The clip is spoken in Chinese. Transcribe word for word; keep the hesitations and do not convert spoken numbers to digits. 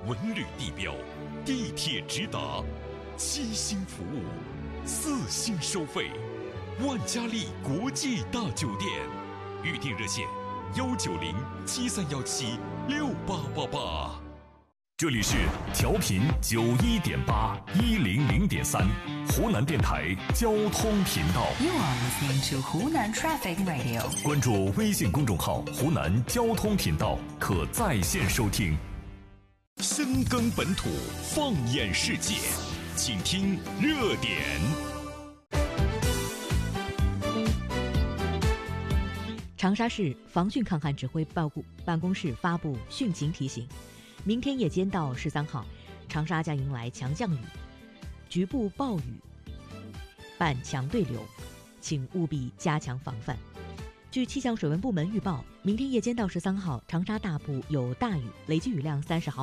文旅地标，地铁直达，七星服务，四星收费，万家丽国际大酒店，预订热线：幺九零七三幺七六八八八。这里是调频九一点八一零零点三，湖南电台交通频道。 You are listening to 湖南 Traffic Radio。 关注微信公众号“湖南交通频道”，可在线收听。深耕本土，放眼世界，请听热点。 长沙市防汛抗旱指挥办公办公室发布汛情提醒。明天夜间到十三号，长沙将迎来强降雨，局部暴雨伴强对流，请务必加强防范。据气象水文部门预报，明天夜间到十三号，长沙大部有大雨，累计雨量三十毫米。